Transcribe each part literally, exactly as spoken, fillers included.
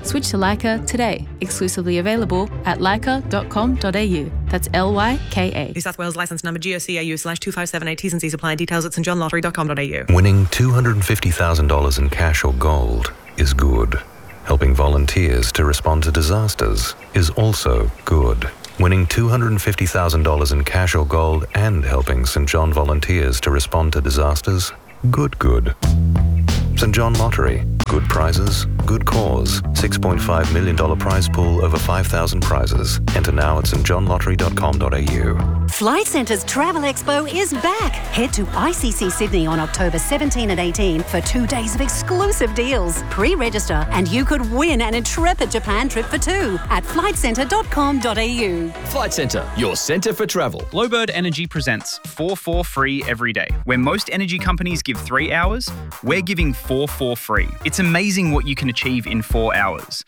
Switch to Leica today. Exclusively available at leica dot com dot a u. That's L Y K A. New South Wales licence number G O C A U slash two five seven eight. T's and C's apply. Details at st john lottery dot com dot a u. Winning two hundred fifty thousand dollars in cash or gold is good. Helping volunteers to respond to disasters is also good. Winning two hundred fifty thousand dollars in cash or gold and helping St John volunteers to respond to disasters, good, good. St John Lottery. Good prizes, good cause. six point five million dollars prize pool, over five thousand prizes. Enter now at st john lottery dot com dot a u. Flight Centre's Travel Expo is back. Head to I C C Sydney on October seventeenth and eighteenth for two days of exclusive deals. Pre-register and you could win an intrepid Japan trip for two at flight centre dot com dot a u. Flight Centre, your centre for travel. Glowbird Energy presents four four free every day. Where most energy companies give three hours, we're giving four four free. It's amazing what you can achieve in four hours.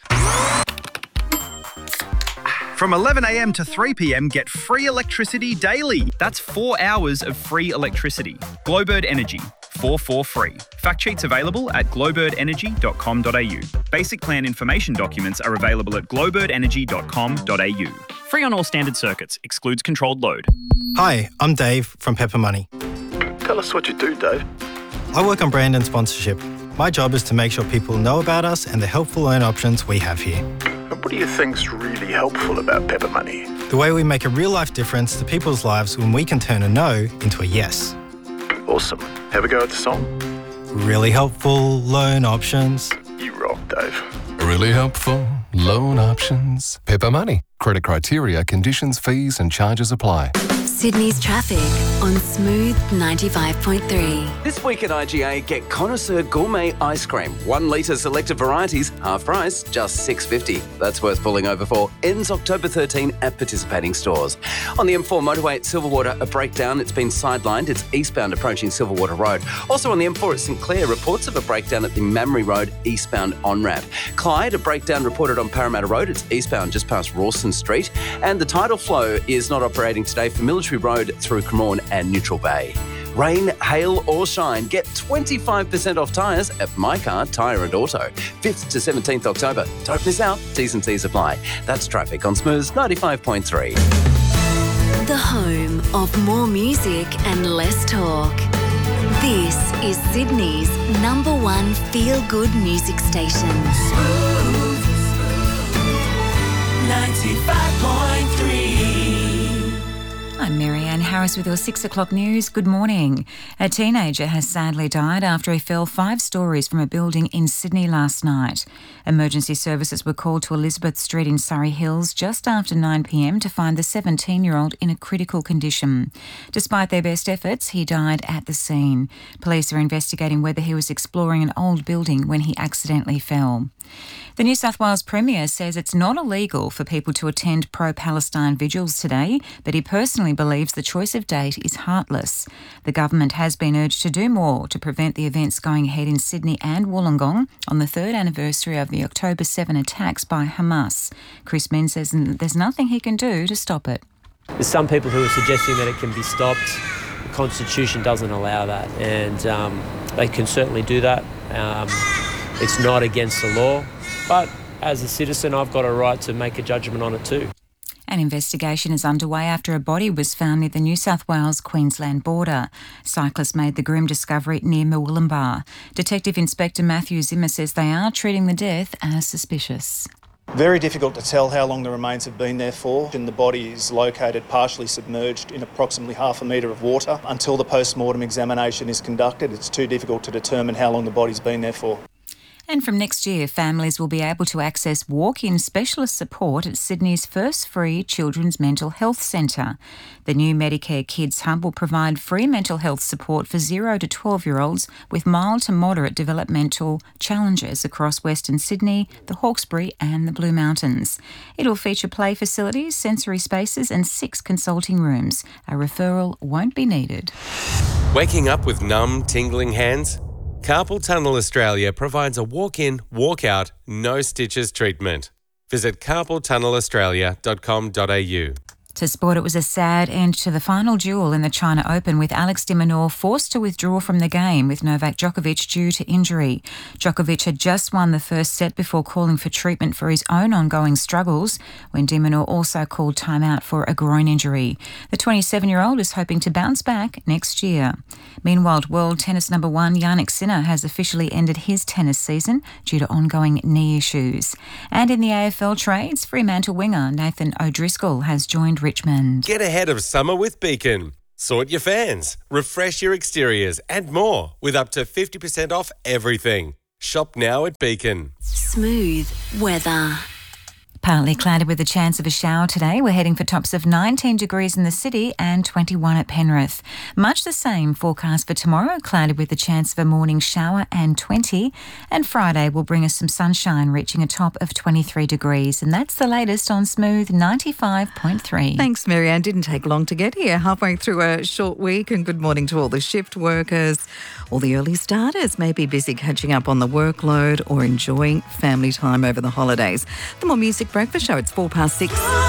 From eleven a m to three p m, get free electricity daily. That's four hours of free electricity. Glowbird Energy, four four free. Fact sheets available at glowbird energy dot com dot a u. Basic plan information documents are available at glowbird energy dot com dot a u. Free on all standard circuits, excludes controlled load. Hi, I'm Dave from Pepper Money. Tell us what you do, Dave. I work on brand and sponsorship. My job is to make sure people know about us and the helpful loan options we have here. And what do you think's really helpful about Pepper Money? The way we make a real-life difference to people's lives when we can turn a no into a yes. Awesome. Have a go at the song? Really helpful loan options. You rock, Dave. Really helpful loan options. Pepper Money. Credit criteria, conditions, fees and charges apply. Sydney's traffic on Smooth ninety-five point three. This week at I G A, get Connoisseur Gourmet Ice Cream. One litre selected varieties, half price, just six dollars fifty. That's worth pulling over for. Ends October thirteenth at participating stores. On the M four motorway at Silverwater, a breakdown. It's been sidelined. It's eastbound approaching Silverwater Road. Also on the M four at St Clair, reports of a breakdown at the Mamre Road eastbound on-ramp. Clyde, a breakdown reported on Parramatta Road. It's eastbound just past Rawson Street. And the tidal flow is not operating today for Military Road through Cremorne and Neutral Bay. Rain, hail or shine, get twenty-five percent off tyres at My Car Tyre and Auto. fifth to seventeenth October. Don't miss out. T's and C's apply. That's traffic on Smooth ninety-five point three. The home of more music and less talk. This is Sydney's number one feel-good music station. Smooth ninety-five point three. I'm Marianne Harris with your six o'clock news. Good morning. A teenager has sadly died after he fell five stories from a building in Sydney last night. Emergency services were called to Elizabeth Street in Surrey Hills just after nine p m to find the seventeen-year-old in a critical condition. Despite their best efforts, he died at the scene. Police are investigating whether he was exploring an old building when he accidentally fell. The New South Wales Premier says it's not illegal for people to attend pro-Palestine vigils today, but he personally believes the choice of date is heartless. The government has been urged to do more to prevent the events going ahead in Sydney and Wollongong on the third anniversary of the October seventh attacks by Hamas. Chris Min says there's nothing he can do to stop it. There's some people who are suggesting that it can be stopped. The Constitution doesn't allow that, and um, they can certainly do that. Um, it's not against the law, but as a citizen, I've got a right to make a judgment on it too. An investigation is underway after a body was found near the New South Wales-Queensland border. Cyclists made the grim discovery near Murwillumbah. Detective Inspector Matthew Zimmer says they are treating the death as suspicious. Very difficult to tell how long the remains have been there for, and the body is located partially submerged in approximately half a metre of water. Until the post-mortem examination is conducted, it's too difficult to determine how long the body's been there for. And from next year, families will be able to access walk-in specialist support at Sydney's first free children's mental health centre. The new Medicare Kids Hub will provide free mental health support for zero to twelve-year-olds with mild to moderate developmental challenges across Western Sydney, the Hawkesbury and the Blue Mountains. It'll feature play facilities, sensory spaces and six consulting rooms. A referral won't be needed. Waking up with numb, tingling hands? Carpal Tunnel Australia provides a walk-in, walk-out, no stitches treatment. Visit carpal tunnel australia dot com dot a u. To sport, it was a sad end to the final duel in the China Open, with Alex de Minaur forced to withdraw from the game with Novak Djokovic due to injury. Djokovic had just won the first set before calling for treatment for his own ongoing struggles, when de Minaur also called timeout for a groin injury. The twenty-seven-year-old is hoping to bounce back next year. Meanwhile, world tennis number one Jannik Sinner has officially ended his tennis season due to ongoing knee issues. And in the A F L trades, Fremantle winger Nathan O'Driscoll has joined Richmond. Get ahead of summer with Beacon. Sort your fans, refresh your exteriors and more with up to fifty percent off everything. Shop now at Beacon. Smooth weather. Partly cloudy with a chance of a shower today. We're heading for tops of nineteen degrees in the city and twenty-one at Penrith. Much the same forecast for tomorrow, cloudy with a chance of a morning shower and twenty. And Friday will bring us some sunshine, reaching a top of twenty-three degrees. And that's the latest on Smooth ninety-five point three. Thanks, Marianne. Didn't take long to get here. Halfway through a short week, and good morning to all the shift workers. All the early starters may be busy catching up on the workload or enjoying family time over the holidays. The More Music Breakfast Show, it's four past six.